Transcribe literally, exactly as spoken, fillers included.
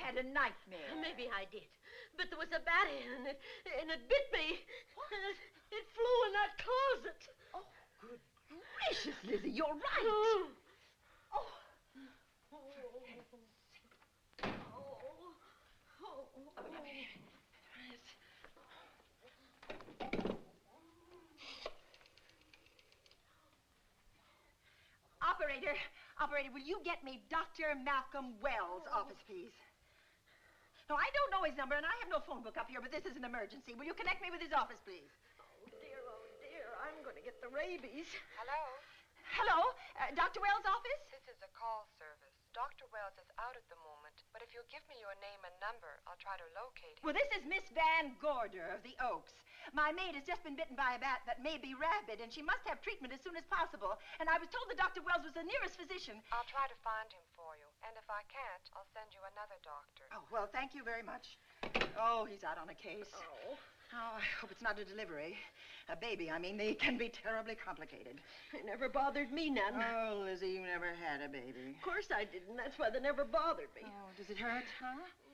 had a nightmare. Maybe I did. But there was a bat in and it, and it bit me. And it, it flew in that closet. Oh, good gracious, Lizzie, you're right. Oh. Oh. Oh. Oh. Oh. Operator, operator, will you get me Doctor Malcolm Wells' office, please? No, I don't know his number, and I have no phone book up here, but this is an emergency. Will you connect me with his office, please? Oh, dear, oh, dear. I'm going to get the rabies. Hello? Hello? Uh, Doctor Wells' office? This is a call service. Doctor Wells is out at the moment, but if you'll give me your name and number, I'll try to locate him. Well, this is Miss Van Gorder of the Oaks. My maid has just been bitten by a bat that may be rabid, and she must have treatment as soon as possible. And I was told that Doctor Wells was the nearest physician. I'll try to find him for you, and if I can't, I'll send you another doctor. Oh, well, thank you very much. Oh, he's out on a case. Oh. Oh, I hope it's not a delivery. A baby, I mean. They can be terribly complicated. It never bothered me none. Oh, Lizzie, you never had a baby. Of course I didn't. That's why they never bothered me. Oh, does it hurt, huh?